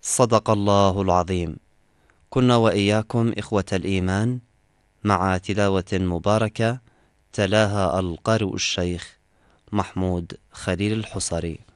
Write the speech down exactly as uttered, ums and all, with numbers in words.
صدق الله العظيم. كنا وإياكم إخوة الإيمان مع تلاوة مباركة تلاها القارئ الشيخ محمود خليل الحصري.